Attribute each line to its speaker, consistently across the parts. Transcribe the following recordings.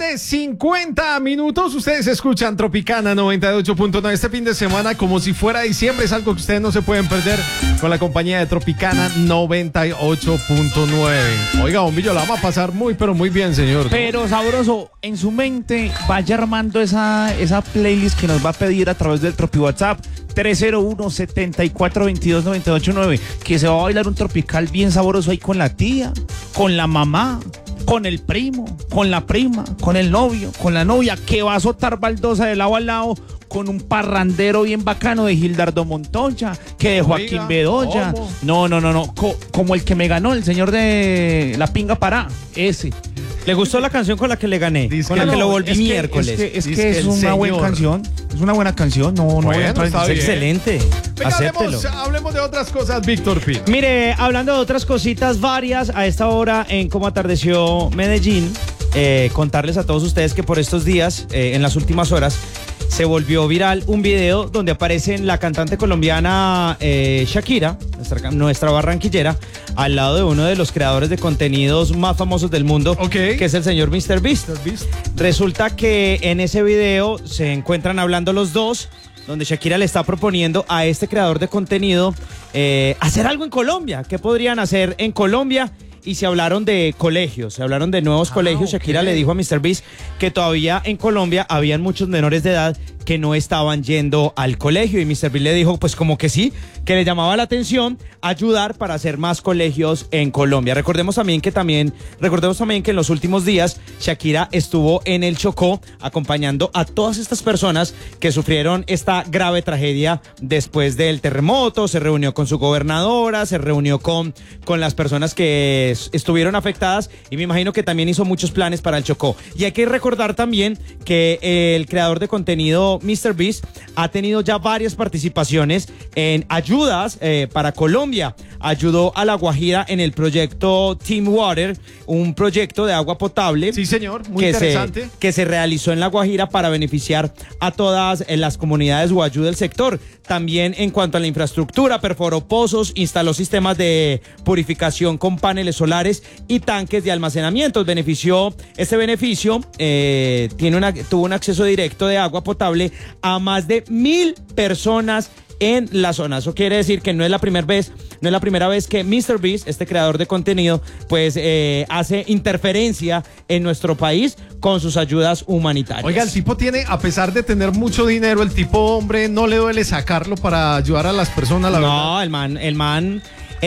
Speaker 1: 9:50. Ustedes escuchan Tropicana 98.9. Este fin de semana, como si fuera diciembre, es algo que ustedes no se pueden perder con la compañía de Tropicana 98.9. Oiga, Bombillo, la vamos a pasar muy, pero muy bien, señor.
Speaker 2: Pero sabroso, en su mente vaya armando esa playlist que nos va a pedir a través del Tropi WhatsApp 301-7422-989, que se va a bailar un tropical bien sabroso ahí con la tía, con la mamá, con el primo, con la prima, con el novio, con la novia, que va a azotar baldosa de lado a lado con un parrandero bien bacano de Gildardo Montoya, que de Joaquín Bedoya. No, como el que me ganó, el señor de La Pinga Pará, ese.
Speaker 3: ¿Le gustó la canción con la que le gané? Con la que lo volví miércoles.
Speaker 2: Es una buena canción. Es una buena canción. No voy a entrar.
Speaker 3: Es excelente.
Speaker 1: Venga, hablemos de otras cosas, Víctor Pino.
Speaker 3: Mire, hablando de otras cositas varias, a esta hora en Cómo Atardeció Medellín, contarles a todos ustedes que por estos días, en las últimas horas, se volvió viral un video donde aparecen la cantante colombiana Shakira, nuestra barranquillera, al lado de uno de los creadores de contenidos más famosos del mundo, que es el señor MrBeast. Resulta que en ese video se encuentran hablando los dos, donde Shakira le está proponiendo a este creador de contenido hacer algo en Colombia. ¿Qué podrían hacer en Colombia? Y se hablaron de colegios, se hablaron de nuevos colegios. Shakira le dijo a MrBeast que todavía en Colombia habían muchos menores de edad que no estaban yendo al colegio, y MrBeast le dijo pues como que sí, que le llamaba la atención ayudar para hacer más colegios en Colombia. Recordemos también que en los últimos días Shakira estuvo en el Chocó acompañando a todas estas personas que sufrieron esta grave tragedia después del terremoto. Se reunió con su gobernadora, se reunió con las personas que estuvieron afectadas, y me imagino que también hizo muchos planes para el Chocó. Y hay que recordar también que el creador de contenido MrBeast ha tenido ya varias participaciones en ayudas para Colombia. Ayudó a La Guajira en el proyecto Team Water, un proyecto de agua potable.
Speaker 1: Sí, señor, muy interesante.
Speaker 3: Que se realizó en La Guajira para beneficiar a todas las comunidades guayú del sector. También en cuanto a la infraestructura, perforó pozos, instaló sistemas de purificación con paneles solares y tanques de almacenamiento. Este beneficio tuvo un acceso directo de agua potable a más de 1,000 personas en la zona. Eso quiere decir que no es la primera vez que MrBeast, este creador de contenido, pues hace interferencia en nuestro país con sus ayudas humanitarias.
Speaker 1: Oiga, el tipo tiene, a pesar de tener mucho dinero, el tipo, hombre, no le duele sacarlo para ayudar a las personas, la verdad.
Speaker 3: No, el man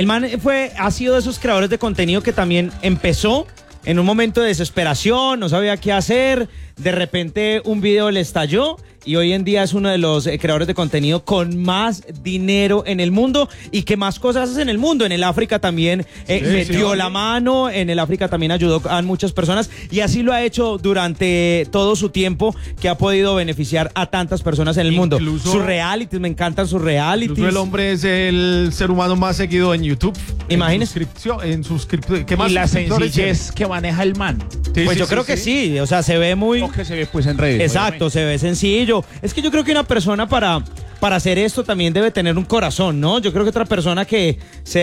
Speaker 3: ha sido de esos creadores de contenido que también empezó en un momento de desesperación, no sabía qué hacer, de repente un video le estalló, y hoy en día es uno de los creadores de contenido con más dinero en el mundo y que más cosas hace en el mundo. En el África también metió la mano, en el África también ayudó a muchas personas, y así lo ha hecho durante todo su tiempo, que ha podido beneficiar a tantas personas en el mundo. Sus realities, me encantan sus realities.
Speaker 1: Incluso el hombre es el ser humano más seguido en YouTube.
Speaker 3: Imagínese.
Speaker 1: ¿Qué más?
Speaker 2: Y la sencillez que maneja el man.
Speaker 3: Pues yo creo que sí, o sea, se ve muy...
Speaker 2: Lo que se ve pues en redes.
Speaker 3: Exacto, se ve sencillo. Es que yo creo que una persona para hacer esto también debe tener un corazón, ¿no? Yo creo que otra persona que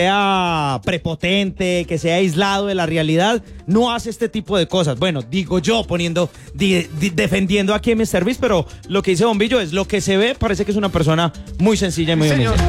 Speaker 3: sea prepotente, que sea aislado de la realidad, no hace este tipo de cosas. Bueno, digo yo, defendiendo aquí a MrBeast, pero lo que dice Bombillo es lo que se ve, parece que es una persona muy sencilla y muy humilde.